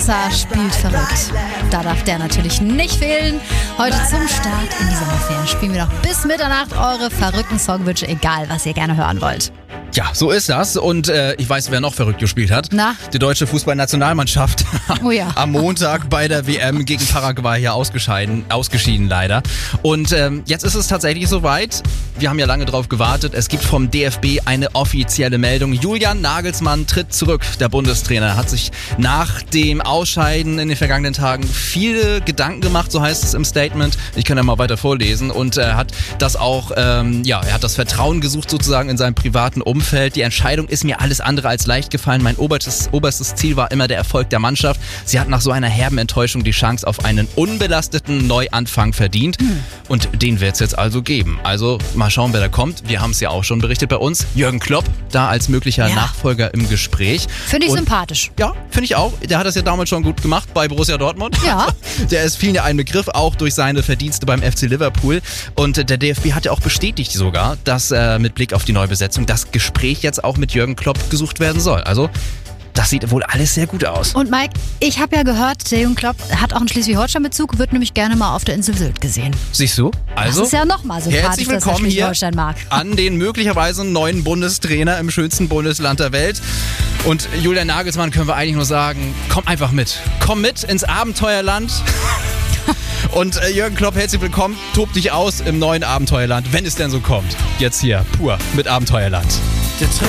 Barca spielt verrückt. Da darf der natürlich nicht fehlen. Heute zum Start in die Sommerferien spielen wir noch bis Mitternacht eure verrückten Songwünsche, egal was ihr gerne hören wollt. Ja, so ist das. Und ich weiß, wer noch verrückt gespielt hat. Na? Die deutsche Fußballnationalmannschaft. Oh ja. Am Montag bei der WM gegen Paraguay hier ausgeschieden leider. Und jetzt ist es tatsächlich soweit. Wir haben ja lange drauf gewartet. Es gibt vom DFB eine offizielle Meldung. Julian Nagelsmann tritt zurück. Der Bundestrainer hat sich nach dem Ausscheiden in den vergangenen Tagen viele Gedanken gemacht, so heißt es im Statement. Ich kann ja mal weiter vorlesen. Und er hat das auch, er hat das Vertrauen gesucht sozusagen in seinem privaten Umfeld. Die Entscheidung ist mir alles andere als leicht gefallen. Mein oberstes Ziel war immer der Erfolg der Mannschaft. Sie hat nach so einer herben Enttäuschung die Chance auf einen unbelasteten Neuanfang verdient. Und den wird es jetzt also geben. Also mal schauen, wer da kommt. Wir haben es ja auch schon berichtet bei uns. Jürgen Klopp, da als möglicher Nachfolger im Gespräch. Finde ich sympathisch. Ja, finde ich auch. Der hat das ja damals schon gut gemacht bei Borussia Dortmund. Ja. Der ist vielen ja ein Begriff, auch durch seine Verdienste beim FC Liverpool. Und der DFB hat ja auch bestätigt sogar, dass mit Blick auf die Neubesetzung das Gespräch jetzt auch mit Jürgen Klopp gesucht werden soll. Also das sieht wohl alles sehr gut aus. Und Mike, ich habe ja gehört, der Jürgen Klopp hat auch einen Schleswig-Holstein-Bezug, wird nämlich gerne mal auf der Insel Sylt gesehen. Siehst du? Also, das ist ja nochmal sympathisch, herzlich dass er willkommen hier Schleswig-Holstein mag. an den möglicherweise neuen Bundestrainer im schönsten Bundesland der Welt. Und Julian Nagelsmann können wir eigentlich nur sagen, komm einfach mit. Komm mit ins Abenteuerland. Und Jürgen Klopp, herzlich willkommen. Tob dich aus im neuen Abenteuerland, wenn es denn so kommt. Jetzt hier, pur mit Abenteuerland. Der